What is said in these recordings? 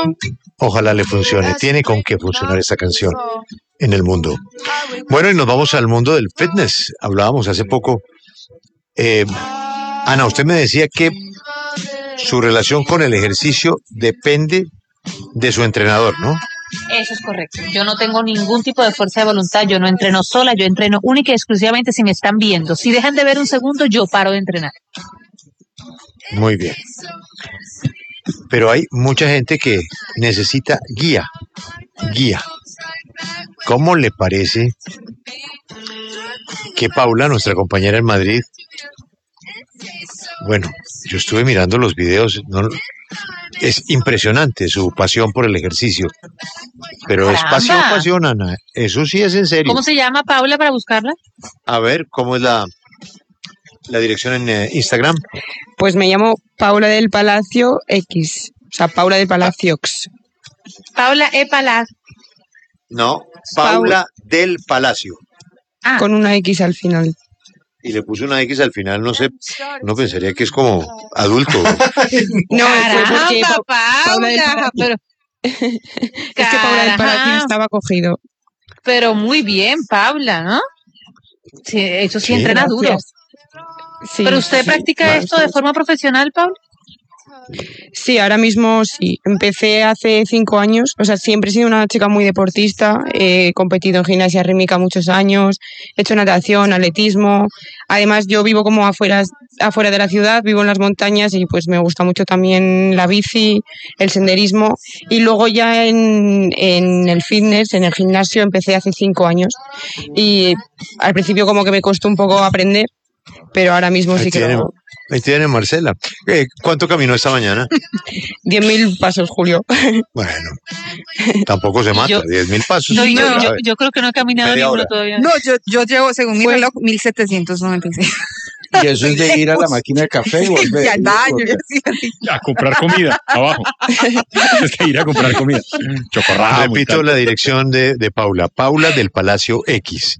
Ojalá le funcione. Tiene con qué funcionar esta canción en el mundo. Bueno, y nos vamos al mundo del fitness. Hablábamos hace poco. Ana, usted me decía que su relación con el ejercicio depende de su entrenador, ¿no? Eso es correcto. Yo no tengo ningún tipo de fuerza de voluntad. Yo no entreno sola. Yo entreno única y exclusivamente si me están viendo. Si dejan de ver un segundo, yo paro de entrenar. Muy bien. Pero hay mucha gente que necesita guía. ¿Cómo le parece que Paula, nuestra compañera en Madrid, bueno, yo estuve mirando los videos, ¿no? Es impresionante su pasión por el ejercicio, pero ¡Caramba! es pasión, Ana, eso sí es en serio. ¿Cómo se llama Paula para buscarla? A ver, ¿cómo es la dirección en Instagram? Pues me llamo Paula del Palacio X, o sea, Paula del Palacio X. Paula E. Palaz. No, Paula del Palacio. Ah, Con una X al final. Y le puse una X al final, no sé, no pensaría que es como adulto. No, fue porque Paula del Paula, Palacio, es que Paula del Palacio estaba cogido. pero muy bien, Paula, ¿no? Sí, eso sí, Sí, entrena duro. Gracias. Sí, ¿Pero usted sí, practica claro, esto de forma profesional, Paula? Sí, ahora mismo sí. Empecé hace 5 años. O sea, siempre he sido una chica muy deportista. He competido en gimnasia rítmica muchos años. He hecho natación, atletismo. Además, yo vivo como afuera de la ciudad, vivo en las montañas y pues me gusta mucho también la bici, el senderismo. Y luego ya en el fitness, en el gimnasio, empecé hace 5 años. Y al principio como que me costó un poco aprender, pero ahora mismo sí que lo... Ahí tiene Marcela. ¿Cuánto caminó esta mañana? 10.000 pasos, Julio. Bueno, tampoco se mata, Yo- 10.000 pasos. No, A ver, yo creo que no he caminado Media ninguno hora. todavía. No, yo llevo, según mi reloj, 1796. Y eso es de ir a la máquina de café y volver. Ya está, yo ya decía así. A comprar comida, abajo. Es que ir a comprar comida. Chocorramo. y Repito tal. la dirección de Paula. Paula del Palacio X.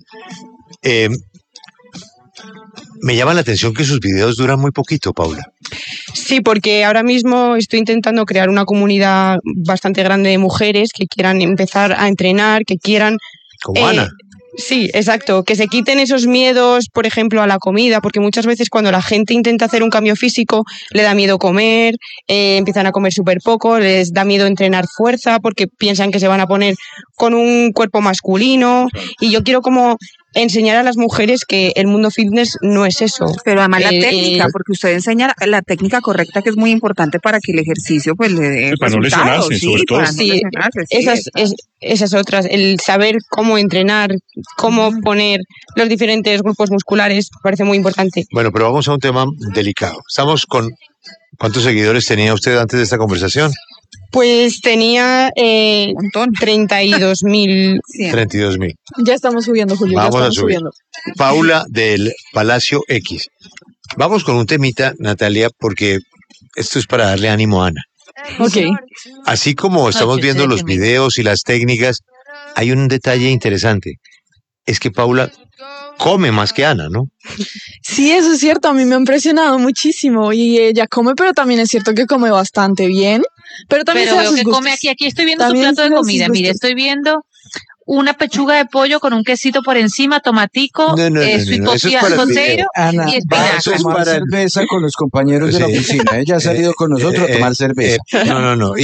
Me llama la atención que sus videos duran muy poquito, Paula. Sí, porque ahora mismo estoy intentando crear una comunidad bastante grande de mujeres que quieran empezar a entrenar, que quieran... Como Ana. Sí, exacto, que se quiten esos miedos, por ejemplo, a la comida, porque muchas veces cuando la gente intenta hacer un cambio físico, le da miedo comer, empiezan a comer súper poco, les da miedo entrenar fuerza porque piensan que se van a poner con un cuerpo masculino, y yo quiero como enseñar a las mujeres que el mundo fitness no es eso. Pero además la técnica, porque usted enseña la técnica correcta, que es muy importante para que el ejercicio pues le dé Sí, para no resultados, lesionarse, sobre todo. para no Sí, lesionarse, sí, esas otras, el saber cómo entrenar, cómo poner los diferentes grupos musculares, parece muy importante. Bueno, pero vamos a un tema delicado. Estamos con... ¿Cuántos seguidores tenía usted antes de esta conversación? Pues tenía un montón. 32.000. 32.000. Ya estamos subiendo, Julio. Vamos ya a estamos subir. subiendo. Paula del Palacio X. Vamos con un temita, Natalia, porque esto es para darle ánimo a Ana. Ok. Así como estamos viendo los videos y las técnicas, hay un detalle interesante. Es que Paula come más que Ana, ¿no? Sí, eso es cierto. A mí me ha impresionado muchísimo. Y ella come, pero también es cierto que come bastante bien. Pero también Pero se da veo sus que gustos. come aquí estoy viendo También su plato se de da sus comida. Mire, gustos. estoy viendo una pechuga de pollo con un quesito por encima, tomatico, eso sweet es para el video. potato Ana, y va a espinaca. Eso es tomar para el- cerveza con los compañeros de la Sí. oficina. Ella ha salido con nosotros a tomar cerveza. No.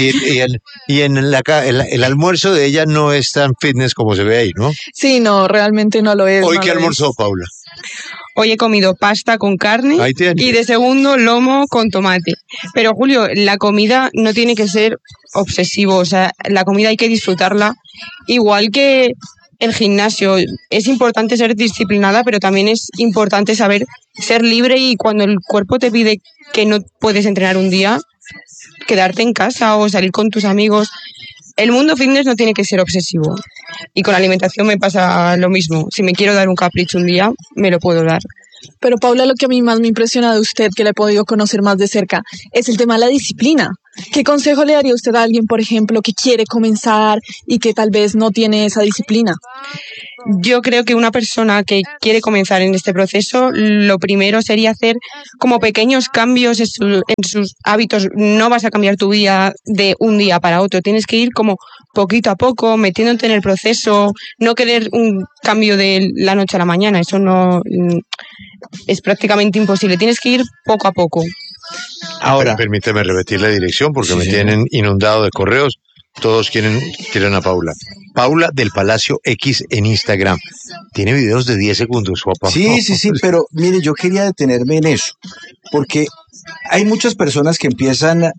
Y en el almuerzo de ella no es tan fitness como se ve ahí, ¿no? Sí, no, realmente no lo es. Hoy no que lo es. almorzó, Paula. Hoy he comido pasta con carne Ahí tiene. y de segundo lomo con tomate. Pero Julio, la comida no tiene que ser obsesivo, o sea, la comida hay que disfrutarla igual que el gimnasio. Es importante ser disciplinada, pero también es importante saber ser libre, y cuando el cuerpo te pide que no puedes entrenar un día, quedarte en casa o salir con tus amigos. El mundo fitness no tiene que ser obsesivo. Y con la alimentación me pasa lo mismo. Si me quiero dar un capricho un día, me lo puedo dar. Pero Paula, lo que a mí más me impresiona de usted, que la he podido conocer más de cerca, es el tema de la disciplina. ¿Qué consejo le daría usted a alguien, por ejemplo, que quiere comenzar y que tal vez no tiene esa disciplina? Yo creo que una persona que quiere comenzar en este proceso, lo primero sería hacer como pequeños cambios en sus hábitos. No vas a cambiar tu vida de un día para otro, tienes que ir como poquito a poco, metiéndote en el proceso, no querer un cambio de la noche a la mañana, eso no es prácticamente imposible, tienes que ir poco a poco. Ahora, permíteme repetir la dirección porque me tienen inundado de correos. Todos quieren a Paula. Paula del Palacio X en Instagram. Tiene videos de 10 segundos, guapa. Sí, pero mire, yo quería detenerme en eso, porque hay muchas personas que empiezan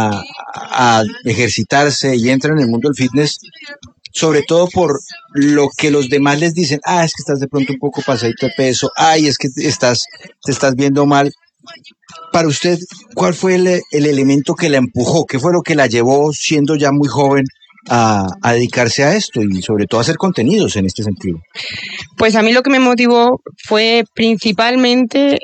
a ejercitarse y entran en el mundo del fitness, sobre todo por lo que los demás les dicen. Es que estás de pronto un poco pasadito de peso, es que te estás viendo mal. Para usted, ¿cuál fue el elemento que la empujó? ¿Qué fue lo que la llevó, siendo ya muy joven, a dedicarse a esto y sobre todo a hacer contenidos en este sentido? Pues a mí lo que me motivó fue principalmente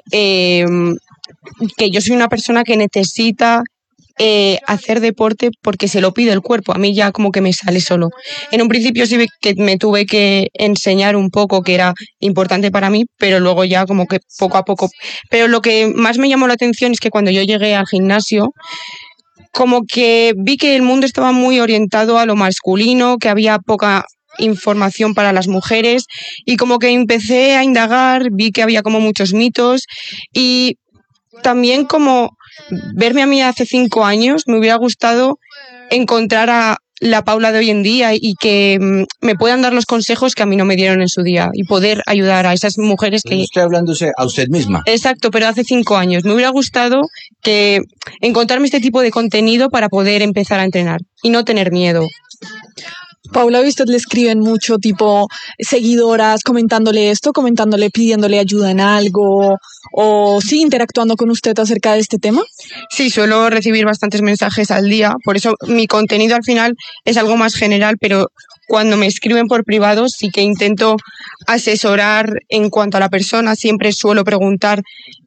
que yo soy una persona que necesita hacer deporte porque se lo pide el cuerpo. A mí ya como que me sale solo. En un principio sí que me tuve que enseñar un poco que era importante para mí, pero luego ya como que poco a poco. Pero lo que más me llamó la atención es que cuando yo llegué al gimnasio, como que vi que el mundo estaba muy orientado a lo masculino, que había poca información para las mujeres, y como que empecé a indagar, vi que había como muchos mitos, y también como verme a mí hace 5 años, me hubiera gustado encontrar a la Paula de hoy en día y que me puedan dar los consejos que a mí no me dieron en su día y poder ayudar a esas mujeres que... Estoy hablándose a usted misma. Exacto, pero hace 5 años. Me hubiera gustado que encontrarme este tipo de contenido para poder empezar a entrenar y no tener miedo. Paula, ¿a usted le escriben mucho, tipo seguidoras comentándole esto, pidiéndole ayuda en algo o sí interactuando con usted acerca de este tema? Sí, suelo recibir bastantes mensajes al día, por eso mi contenido al final es algo más general, pero cuando me escriben por privado sí que intento asesorar en cuanto a la persona, siempre suelo preguntar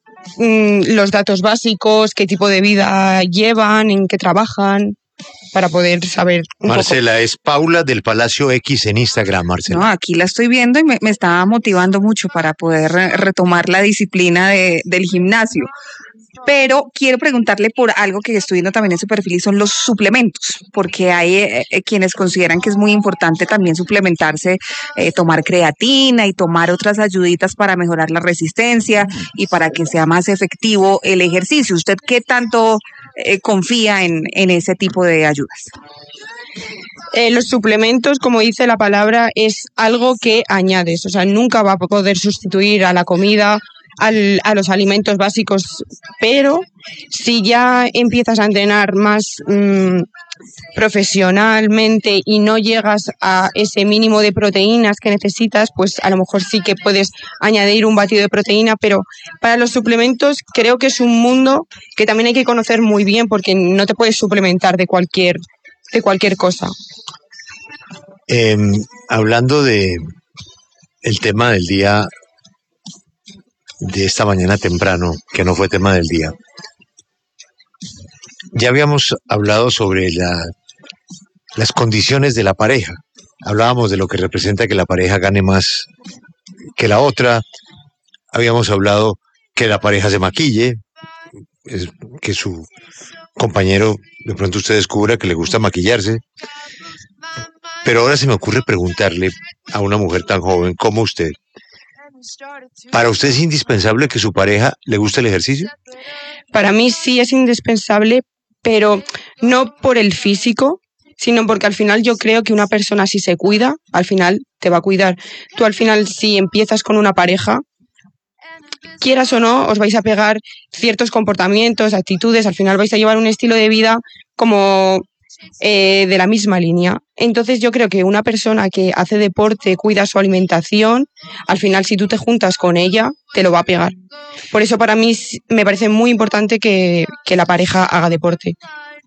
los datos básicos, qué tipo de vida llevan, en qué trabajan, para poder saber un Marcela, poco. es Paula del Palacio X en Instagram, Marcela. No, aquí la estoy viendo y me está motivando mucho para poder retomar la disciplina del gimnasio. Pero quiero preguntarle por algo que estoy viendo también en su perfil y son los suplementos, porque hay quienes consideran que es muy importante también suplementarse, tomar creatina y tomar otras ayuditas para mejorar la resistencia y para que sea más efectivo el ejercicio. ¿Usted qué tanto confía en ese tipo de ayudas? Los suplementos, como dice la palabra, es algo que añades, o sea, nunca va a poder sustituir a la comida, a los alimentos básicos, pero si ya empiezas a entrenar más profesionalmente y no llegas a ese mínimo de proteínas que necesitas, pues a lo mejor sí que puedes añadir un batido de proteína, pero para los suplementos creo que es un mundo que también hay que conocer muy bien porque no te puedes suplementar de cualquier cosa. Hablando de el tema del día de esta mañana temprano, que no fue tema del día, ya habíamos hablado sobre las condiciones de la pareja. Hablábamos de lo que representa que la pareja gane más que la otra. Habíamos hablado que la pareja se maquille, que su compañero, de pronto usted descubra que le gusta maquillarse. Pero ahora se me ocurre preguntarle a una mujer tan joven como usted, ¿para usted es indispensable que su pareja le guste el ejercicio? Para mí sí es indispensable, pero no por el físico, sino porque al final yo creo que una persona si se cuida, al final te va a cuidar. Tú al final si empiezas con una pareja, quieras o no, os vais a pegar ciertos comportamientos, actitudes, al final vais a llevar un estilo de vida como de la misma línea. Entonces yo creo que una persona que hace deporte, cuida su alimentación, al final si tú te juntas con ella, te lo va a pegar. Por eso para mí me parece muy importante que la pareja haga deporte.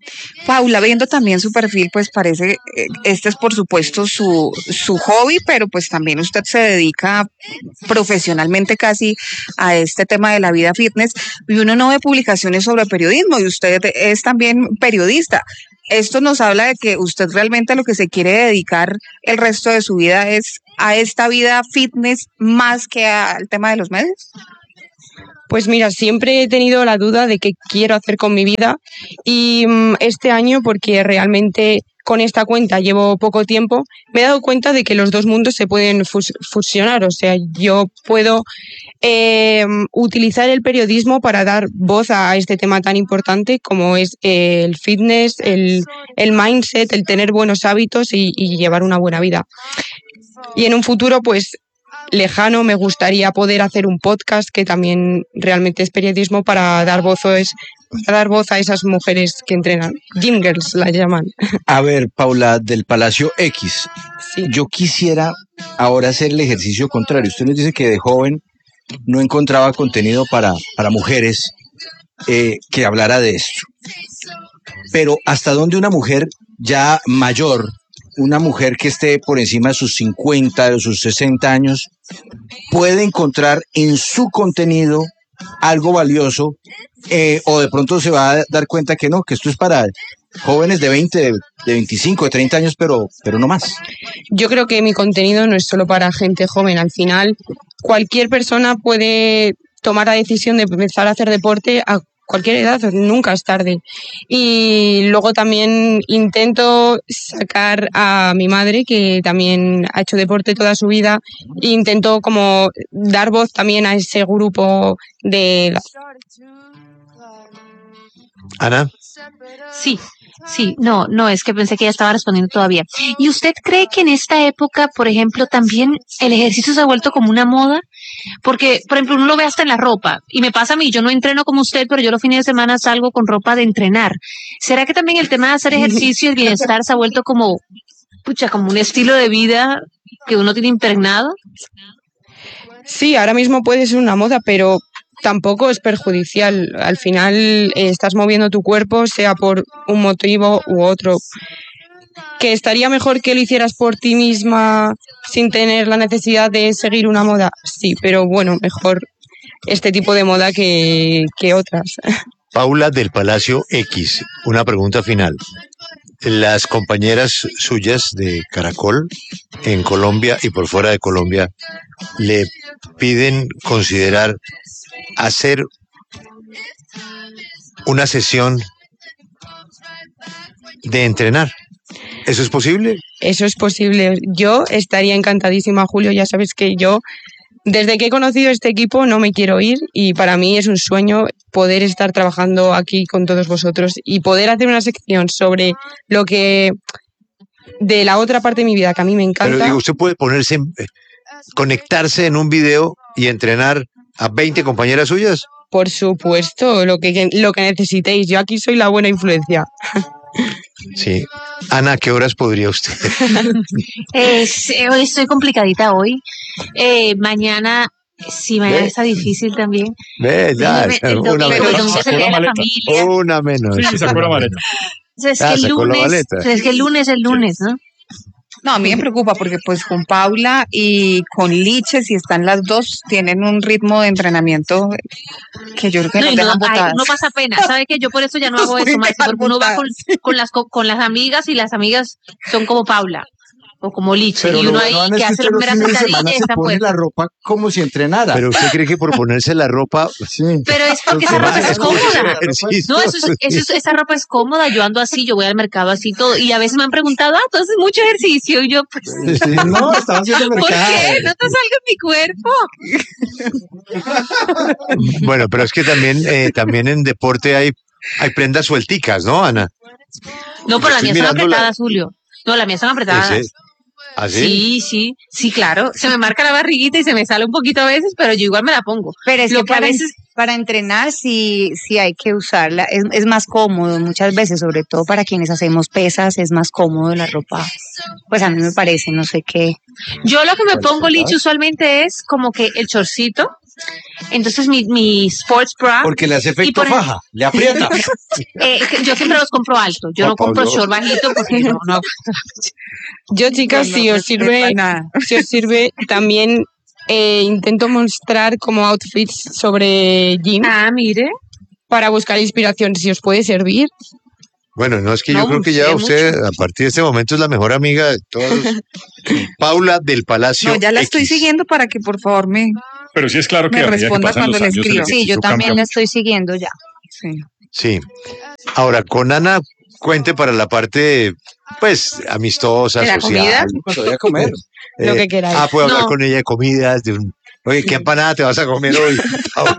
Paula, viendo también su perfil, pues parece, este es por supuesto su hobby, pero pues también usted se dedica profesionalmente casi a este tema de la vida fitness y uno no ve publicaciones sobre periodismo y usted es también periodista. Esto nos habla de que usted realmente a lo que se quiere dedicar el resto de su vida es a esta vida fitness más que al tema de los medios. Pues mira, siempre he tenido la duda de qué quiero hacer con mi vida y este año, porque realmente con esta cuenta llevo poco tiempo, me he dado cuenta de que los dos mundos se pueden fusionar. O sea, yo puedo utilizar el periodismo para dar voz a este tema tan importante como es el fitness, el mindset, el tener buenos hábitos y llevar una buena vida. Y en un futuro, pues lejano, me gustaría poder hacer un podcast que también realmente es periodismo para dar voz a esas mujeres que entrenan. Gym Girls la llaman. A ver, Paula, del Palacio X, Sí. yo quisiera ahora hacer el ejercicio contrario. Usted nos dice que de joven no encontraba contenido para mujeres que hablara de esto. Pero ¿hasta dónde una mujer ya mayor, una mujer que esté por encima de sus 50 o sus 60 años, puede encontrar en su contenido algo valioso o de pronto se va a dar cuenta que no, que esto es para jóvenes de 20, de 25, de 30 años, pero no más? Yo creo que mi contenido no es solo para gente joven. Al final, cualquier persona puede tomar la decisión de empezar a hacer deporte a cualquier edad, nunca es tarde. Y luego también intento sacar a mi madre, que también ha hecho deporte toda su vida, e intento como dar voz también a ese grupo de... Ana. Sí, no, es que pensé que ya estaba respondiendo todavía. ¿Y usted cree que en esta época, por ejemplo, también el ejercicio se ha vuelto como una moda? Porque, por ejemplo, uno lo ve hasta en la ropa, y me pasa a mí, yo no entreno como usted, pero yo los fines de semana salgo con ropa de entrenar. ¿Será que también el tema de hacer ejercicio y el bienestar se ha vuelto como un estilo de vida que uno tiene impregnado? Sí, ahora mismo puede ser una moda, pero tampoco es perjudicial. Al final estás moviendo tu cuerpo, sea por un motivo u otro. ¿Que estaría mejor que lo hicieras por ti misma sin tener la necesidad de seguir una moda? Sí, pero bueno, mejor este tipo de moda que otras. Paula del Palacio X, una pregunta final. Las compañeras suyas de Caracol en Colombia y por fuera de Colombia le piden considerar hacer una sesión de entrenar. ¿Eso es posible? Eso es posible. Yo estaría encantadísima, Julio. Ya sabes que yo, desde que he conocido este equipo, no me quiero ir y para mí es un sueño poder estar trabajando aquí con todos vosotros y poder hacer una sección sobre lo que de la otra parte de mi vida que a mí me encanta. Pero digo, usted puede conectarse en un video y entrenar a 20 compañeras suyas. Por supuesto, lo que necesitéis. Yo aquí soy la buena influencia. Sí. Ana, ¿a qué horas podría usted? Hoy estoy complicadita hoy. Mañana está difícil también. Ve, ya, El domingo es el día de la familia. Una menos. Sí, sacó la maleta. Es que el lunes, ¿no? No, a mí me preocupa porque pues con Paula y con Liche, si están las dos, tienen un ritmo de entrenamiento que yo creo que nos dejan botadas. No pasa pena, ¿sabe qué? Yo por eso ya no hago eso, Maxi, porque uno va con las amigas y las amigas son como Paula o como Liche, Pero y uno ahí que hace la primera sentadilla y está pone puesta. la ropa como si entrenara. Pero usted cree que por ponerse la ropa... Sí. Pero es porque esa ropa es cómoda. ejercicio. No, esa ropa es cómoda. Yo ando así, yo voy al mercado así todo. Y a veces me han preguntado, entonces mucho ejercicio. Y yo, pues, Sí, no, estaba haciendo ¿por mercado. qué? No te salga en mi cuerpo. Bueno, pero es que también en deporte hay prendas suelticas, ¿no, Ana? No, pero las Estoy mías son mirando apretadas, Julio. No, las mías son apretadas. ¿Así? Sí, claro. Se me marca la barriguita y se me sale un poquito a veces, pero yo igual me la pongo. Pero es Lo que que a veces para entrenar sí hay que usarla. Es más cómodo muchas veces, sobre todo para quienes hacemos pesas, es más cómodo la ropa. Pues a mí me parece, no sé qué. yo lo que me pongo, Licho, usualmente es como que el chorcito, Entonces mi sports bra. Porque le hace Y efecto por ejemplo- faja, le aprieta. Yo siempre los compro altos. Yo no compro Pablo. short bajito porque no. Yo, chicas, No, si no os sirve, respeto nada. si os sirve, también intento mostrar como outfits sobre jeans Mire. para buscar inspiración, si os puede servir. Bueno, no, es que yo No, creo que ya sí, usted, mucho. a partir de este momento, es la mejor amiga de todos. Paula del Palacio No, ya la estoy X. siguiendo para que por favor me... Pero sí es claro que Me a medida que responda pasan cuando los le años, el escribo. Sí, yo ejercicio también cambia la mucho. estoy siguiendo ya. Sí. Sí. Ahora, con Ana, cuente para la parte, pues, amistosa, ¿De la social. comida? Cuando voy a comer. Lo que queráis. Puedo hablar No. con ella de comidas, oye, ¿qué empanada te vas a comer hoy, Paula?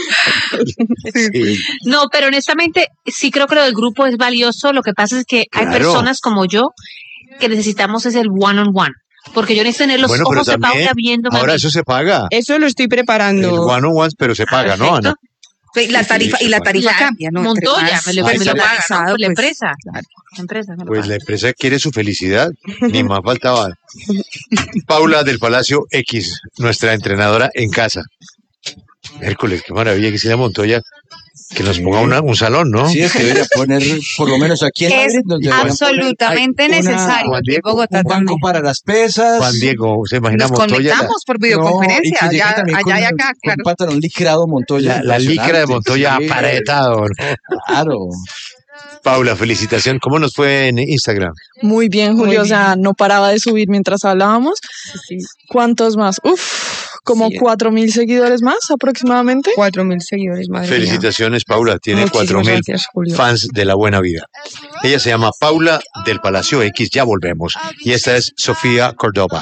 Sí. No, pero honestamente sí creo que lo del grupo es valioso. Lo que pasa es que hay Claro. personas como yo que necesitamos es el one-on-one. Porque yo necesito tener los Bueno, pero ojos de también, Paula viéndome a ahora mí. eso se paga. Eso lo estoy El preparando. one on one, pero se paga, ¿no, Perfecto. Ana? La tarifa, y la tarifa La- cambia, ¿no? Entre Montoya, más me lo paga, ¿no? personalizado, Pues la pues, empresa. claro. La empresa me lo Pues paga. la empresa quiere su felicidad, ni más faltaba. Paula del Palacio X, nuestra entrenadora en casa. Hércules, qué maravilla que sea Montoya, que nos ponga un salón, ¿no? Sí, es que debería poner, por lo menos aquí en Es Madrid, donde deberían absolutamente poner necesario. Juan Aquí en Diego, Bogotá un banco también. para las pesas. Juan Diego, ¿se imagina Nos Montoya? conectamos por No, y videoconferencia, que llegue allá, también allá y acá, con claro. un pantalón licrado Montoya. La licra de Montoya Sí, apretado, ¿no? Claro. Paula, felicitación. ¿Cómo nos fue en Instagram? Muy bien, Muy Julio. O bien. sea, no paraba de subir mientras hablábamos. Sí, ¿Cuántos más? Uf, como Sí. 4.000 seguidores más aproximadamente. 4.000 seguidores, madre mía. Felicitaciones, Paula. Tiene Muchísimas 4.000 gracias, Julio. fans de la buena vida. Ella se llama Paula del Palacio X. Ya volvemos. Y esta es Sofía Córdoba.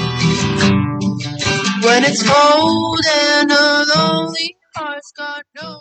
When it's cold and a lonely heart's got no.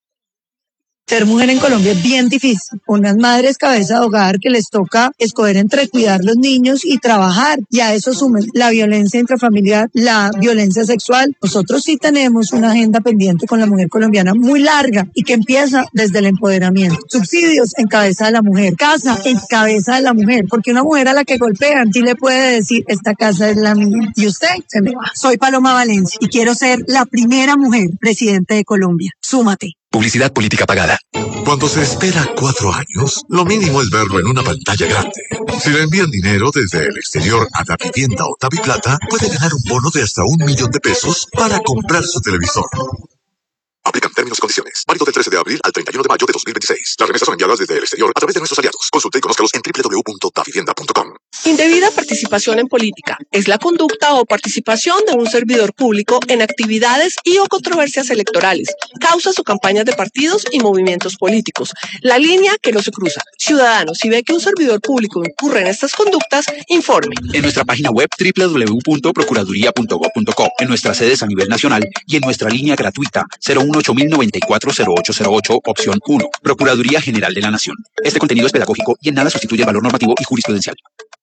Ser mujer en Colombia es bien difícil. Unas madres cabeza de hogar que les toca escoger entre cuidar los niños y trabajar. Y a eso sumen la violencia intrafamiliar, la violencia sexual. Nosotros sí tenemos una agenda pendiente con la mujer colombiana muy larga y que empieza desde el empoderamiento. Subsidios en cabeza de la mujer, casa en cabeza de la mujer, porque una mujer a la que golpean sí le puede decir, esta casa es la mía. Y usted se me va. Soy Paloma Valencia y quiero ser la primera mujer presidente de Colombia. Súmate. Publicidad política pagada. Cuando se espera 4 años, lo mínimo es verlo en una pantalla grande. Si le envían dinero desde el exterior a Davivienda o Daviplata, puede ganar un bono de hasta $1.000.000 para comprar su televisor. Aplican términos y condiciones. Válido del 13 de abril al 31 de mayo de 2026. Las remesas son enviadas desde el exterior a través de nuestros aliados. Consulte y conózcalos en www.davivienda.com. Indebida participación en política es la conducta o participación de un servidor público en actividades y o controversias electorales, causas o campañas de partidos y movimientos políticos. La línea que no se cruza. Ciudadanos, si ve que un servidor público incurre en estas conductas, informe. En nuestra página web www.procuraduría.gov.co, en nuestras sedes a nivel nacional y en nuestra línea gratuita 018-094-0808, opción 1, Procuraduría General de la Nación. Este contenido es pedagógico y en nada sustituye el valor normativo y jurisprudencial.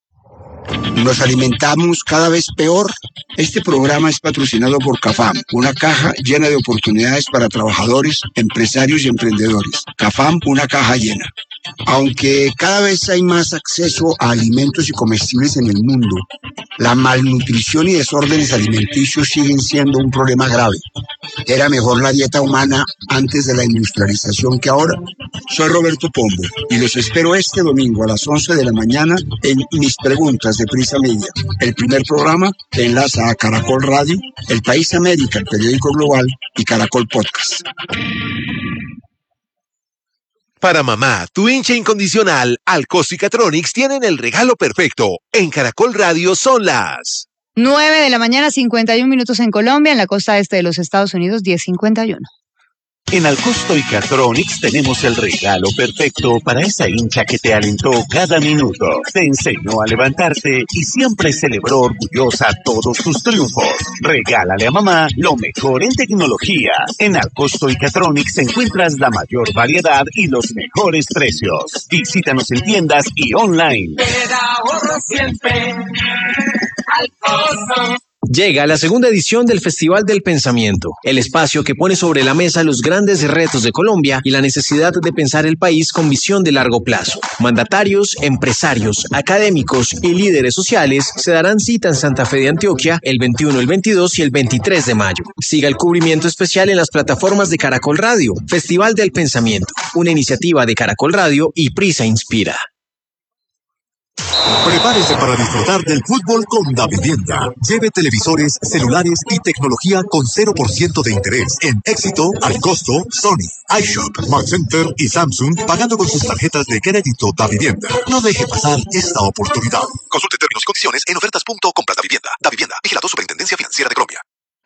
Nos alimentamos cada vez peor. Este programa es patrocinado por CAFAM, una caja llena de oportunidades para trabajadores, empresarios y emprendedores. CAFAM, una caja llena. Aunque cada vez hay más acceso a alimentos y comestibles en el mundo, la malnutrición y desórdenes alimenticios siguen siendo un problema grave. Era mejor la dieta humana antes de la industrialización que ahora. Soy Roberto Pombo y los espero este domingo a las 11 de la mañana en Mis Preguntas de Prisa Media, el primer programa que enlaza a Caracol Radio, El País América, el periódico global y Caracol Podcast. Para mamá, tu hincha incondicional, Alcosto y Catronics tienen el regalo perfecto. En Caracol Radio son las 9 de la mañana, 51 minutos en Colombia, en la costa este de los Estados Unidos, 10:51. En Alcosto y Catronics tenemos el regalo perfecto para esa hincha que te alentó cada minuto, te enseñó a levantarte y siempre celebró orgullosa todos tus triunfos. Regálale a mamá lo mejor en tecnología. En Alcosto y Catronics encuentras la mayor variedad y los mejores precios. Visítanos en tiendas y online. Te da ahorro siempre. Al costo. Llega la segunda edición del Festival del Pensamiento, el espacio que pone sobre la mesa los grandes retos de Colombia y la necesidad de pensar el país con visión de largo plazo. Mandatarios, empresarios, académicos y líderes sociales se darán cita en Santa Fe de Antioquia el 21, el 22 y el 23 de mayo. Siga el cubrimiento especial en las plataformas de Caracol Radio. Festival del Pensamiento, una iniciativa de Caracol Radio y Prisa Inspira. Prepárese para disfrutar del fútbol con Davivienda. Lleve televisores, celulares y tecnología con 0% de interés en Éxito, Al Costo, Sony, iShop, Smart Center y Samsung, pagando con sus tarjetas de crédito Davivienda. No deje pasar esta oportunidad. Consulte términos y condiciones en ofertas.com. Davivienda. Davivienda. Vigilado Superintendencia Financiera de Colombia.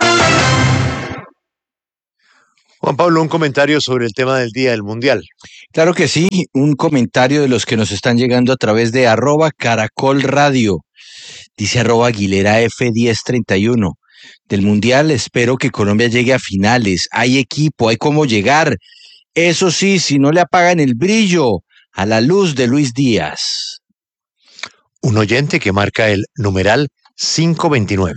Juan Pablo, un comentario sobre el tema del Día del Mundial. Claro que sí, un comentario de los que nos están llegando a través de @Caracol Radio. Dice @Aguilera F1031. Del Mundial espero que Colombia llegue a finales. Hay equipo, hay cómo llegar. Eso sí, si no le apagan el brillo a la luz de Luis Díaz. Un oyente que marca el numeral 529.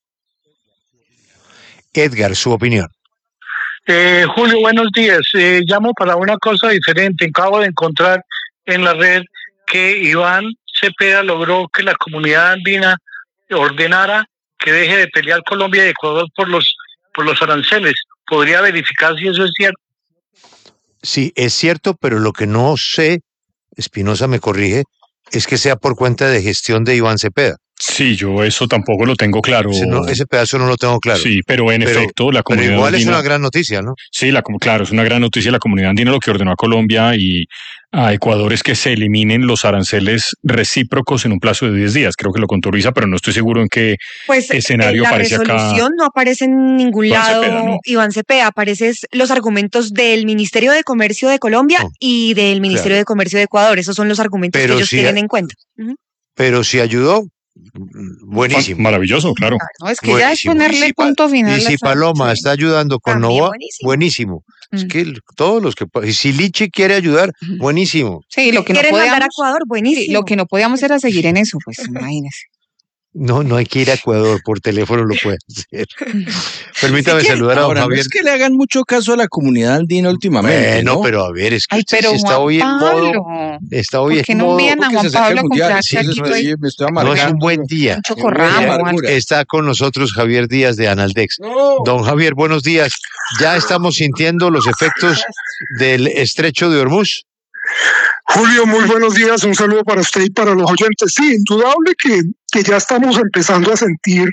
Edgar, su opinión. Julio, buenos días. Llamo para una cosa diferente. Acabo de encontrar en la red que Iván Cepeda logró que la comunidad andina ordenara que deje de pelear Colombia y Ecuador por los aranceles. ¿Podría verificar si eso es cierto? Sí, es cierto, pero lo que no sé, Espinosa me corrige, es que sea por cuenta de gestión de Iván Cepeda. Sí, yo eso tampoco lo tengo claro. Ese pedazo no lo tengo claro. Sí, pero en efecto la comunidad pero igual andina, es una gran noticia, ¿no? Sí, claro, es una gran noticia. La comunidad andina lo que ordenó a Colombia y a Ecuador es que se eliminen los aranceles recíprocos en un plazo de 10 días. Creo que lo contó Luisa, pero no estoy seguro en qué escenario aparece acá. La resolución no aparece en ningún lado, Cepeda, ¿no? Iván Cepeda, aparecen los argumentos del Ministerio de Comercio de Colombia y del Ministerio de Comercio de Ecuador. Esos son los argumentos que ellos tienen en cuenta. Pero si ayudó, buenísimo. Maravilloso, claro. No, es que ya es ponerle punto final. Y si Paloma está ayudando con Nova, buenísimo. Es que todos los que... Y si Lichi quiere ayudar, buenísimo. Sí, lo que no ¿Quieren mandar podíamos, a Ecuador? Buenísimo. sí, lo que no podíamos era seguir en eso, pues imagínese. No hay que ir a Ecuador, por teléfono lo puede hacer. Permítame saludar a don Ahora, Javier. no es que le hagan mucho caso a la comunidad andina últimamente, Bueno, ¿no? pero a ver, es que Ay, usted pero sí está Juan hoy en modo... Pablo, Está hoy ¿por qué en no modo... envían a Porque Juan se acerca Pablo el a mundial, comprarse sí, aquí? eso sí, me estoy No amargando. es un buen día. Un chocorramo, amargura. Está con nosotros Javier Díaz de Analdex. Don Javier, buenos días. Ya estamos sintiendo los efectos del estrecho de Hormuz. Julio, muy buenos días, un saludo para usted y para los oyentes. Sí, indudable que ya estamos empezando a sentir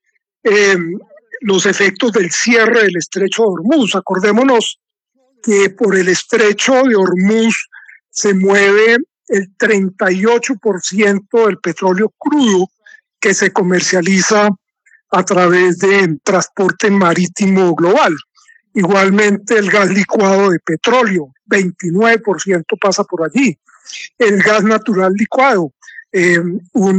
los efectos del cierre del estrecho de Hormuz. Acordémonos que por el estrecho de Hormuz se mueve el 38% del petróleo crudo que se comercializa a través de transporte marítimo global. Igualmente el gas licuado de petróleo, 29% pasa por allí. El gas natural licuado, un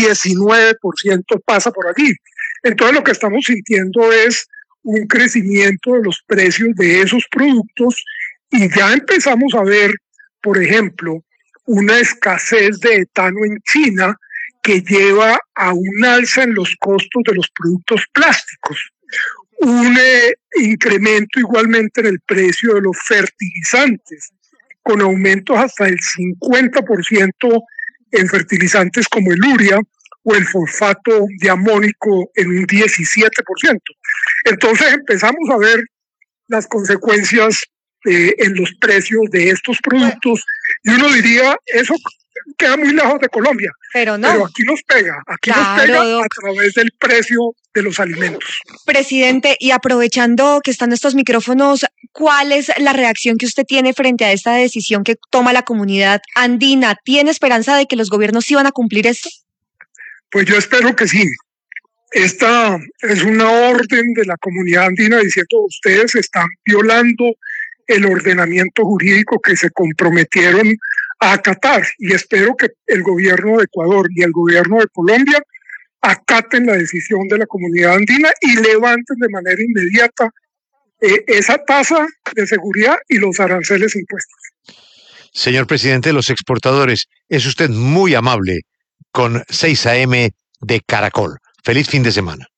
19% pasa por allí. Entonces lo que estamos sintiendo es un crecimiento de los precios de esos productos y ya empezamos a ver, por ejemplo, una escasez de etano en China que lleva a un alza en los costos de los productos plásticos. Un incremento igualmente en el precio de los fertilizantes, con aumentos hasta el 50% en fertilizantes como el urea o el fosfato de amónico en un 17%. Entonces empezamos a ver las consecuencias en los precios de estos productos y uno diría, eso queda muy lejos de Colombia, pero no. Pero aquí nos pega a través del precio de los alimentos. Presidente, y aprovechando que están estos micrófonos, ¿cuál es la reacción que usted tiene frente a esta decisión que toma la comunidad andina? ¿Tiene esperanza de que los gobiernos sí van a cumplir esto? Pues yo espero que sí. Esta es una orden de la comunidad andina diciendo ustedes están violando el ordenamiento jurídico que se comprometieron a acatar, y espero que el gobierno de Ecuador y el gobierno de Colombia acaten la decisión de la comunidad andina y levanten de manera inmediata esa tasa de seguridad y los aranceles impuestos. Señor presidente de los exportadores, es usted muy amable con 6 AM de Caracol. Feliz fin de semana.